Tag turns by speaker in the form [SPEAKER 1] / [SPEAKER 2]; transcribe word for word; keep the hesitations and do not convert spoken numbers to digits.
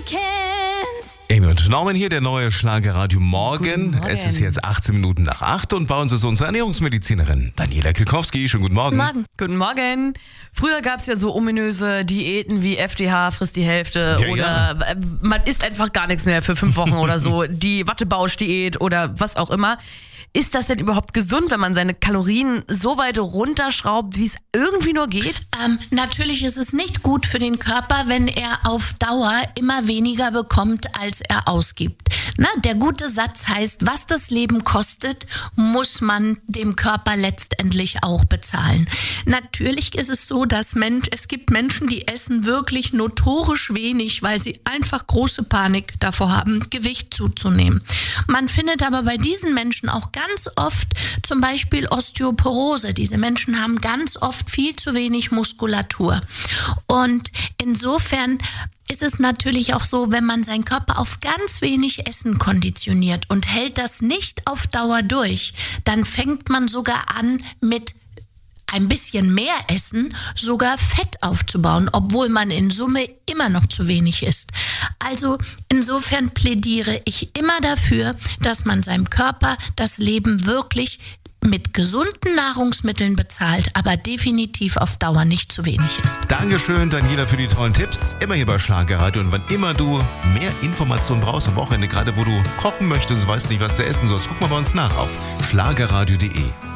[SPEAKER 1] Amy und Norman hier, der neue Schlagerradio Morgen.
[SPEAKER 2] Morgen.
[SPEAKER 1] Es ist jetzt achtzehn Minuten nach acht und bei uns ist unsere Ernährungsmedizinerin Daniela Kilkowski. Schönen guten Morgen.
[SPEAKER 2] Guten Morgen. Guten Morgen. Früher gab es ja so ominöse Diäten wie F D H, frisst die Hälfte
[SPEAKER 1] Ja,
[SPEAKER 2] oder
[SPEAKER 1] ja.
[SPEAKER 2] man isst einfach gar nichts mehr für fünf Wochen oder so. Die Wattebausch-Diät oder was auch immer. Ist das denn überhaupt gesund, wenn man seine Kalorien so weit runterschraubt, wie es irgendwie nur geht?
[SPEAKER 3] Ähm, natürlich ist es nicht gut für den Körper, wenn er auf Dauer immer weniger bekommt, als er ausgibt. Na, der gute Satz heißt, was das Leben kostet, muss man dem Körper letztendlich auch bezahlen. Natürlich ist es so, dass Mensch, es gibt Menschen, die essen wirklich notorisch wenig, weil sie einfach große Panik davor haben, Gewicht zuzunehmen. Man findet aber bei diesen Menschen auch ganz oft zum Beispiel Osteoporose. Diese Menschen haben ganz oft viel zu wenig Muskulatur. Und insofern ist es natürlich auch so, wenn man seinen Körper auf ganz wenig Essen konditioniert und hält das nicht auf Dauer durch, dann fängt man sogar an mit ein bisschen mehr Essen, sogar Fett aufzubauen, obwohl man in Summe immer noch zu wenig isst. Also insofern plädiere ich immer dafür, dass man seinem Körper das Leben wirklich mit gesunden Nahrungsmitteln bezahlt, aber definitiv auf Dauer nicht zu wenig ist.
[SPEAKER 1] Dankeschön, Daniela, für die tollen Tipps. Immer hier bei Schlagerradio. Und wann immer du mehr Informationen brauchst am Wochenende, gerade wo du kochen möchtest, weißt nicht, was du essen sollst, guck mal bei uns nach auf schlagerradio punkt de.